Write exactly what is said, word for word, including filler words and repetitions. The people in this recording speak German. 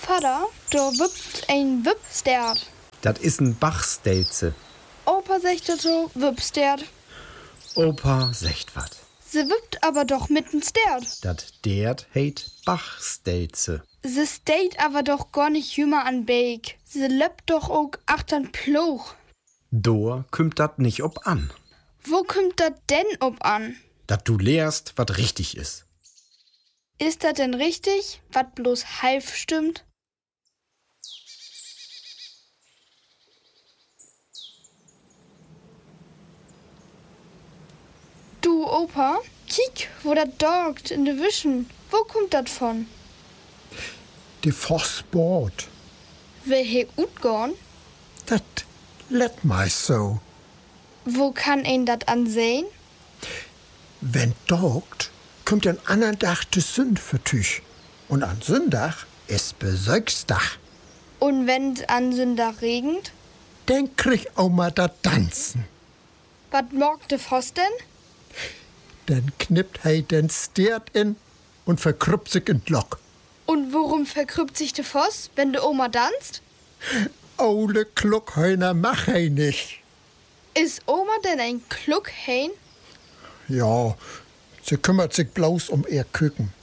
Vater, da wippt ein Wippstert. Dat is een Bachstelze. Opa sagt dazu Wippstert. Opa secht wat. Sie wippt aber doch mit n Stert. Dat dert heet Bachstelze. Sie steht aber doch gar nicht jünger an Beek. Sie löppt doch auch achtern Ploch. Dor kümmt dat nicht ob an. Wo kümmt dat denn ob an? Dat du lehrst, wat richtig is. Ist dat denn richtig, wat bloß halb stimmt? Du, Opa, kiek, wo dat dorgt in de Wischen. Wo kommt dat von? De Vossbord. Will he utgorn? Dat let mij so. Wo kann ein dat ansehen? Wenn dogt, kommt an anderen Tag de Sünd für Tüch. Und an Sündach ist Besögsdach. Und wenn an Sündach regnet? Dann krieg Oma da tanzen. Wat morgt de Voss denn? Dann knippt hei den Stert in und verkrüppt sich in Lock. Und worum verkrüppt sich de Voss, wenn de Oma tanzt? Ole Kluckheuner mach hei nicht. Is Oma denn ein Kluckhain? Ja, sie kümmert sich bloß um ihr Küken.